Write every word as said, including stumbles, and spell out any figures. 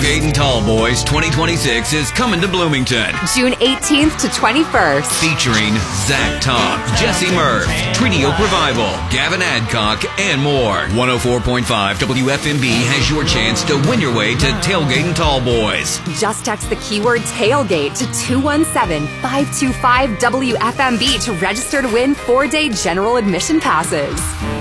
Tailgate and Tall Boys twenty twenty-six is coming to Bloomington. June eighteenth to twenty-first. Featuring Zach Top, Jesse Murph, Trio Revival, Gavin Adcock, and more. one oh four point five W F M B has your chance to win your way to Tailgate and Tall Boys. Just text the keyword tailgate to two one seven, five two five, W F M B to register to win four-day general admission passes.